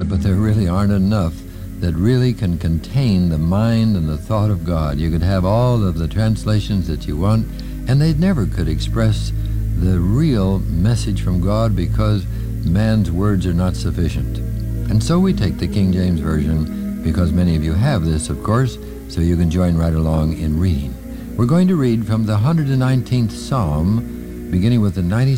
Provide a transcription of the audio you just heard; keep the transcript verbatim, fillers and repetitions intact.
but there really aren't enough that really can contain the mind and the thought of God. You could have all of the translations that you want, and they never could express the real message from God because man's words are not sufficient. And so we take the King James Version, because many of you have this, of course, so you can join right along in reading. We're going to read from the one hundred nineteenth Psalm, beginning with the ninety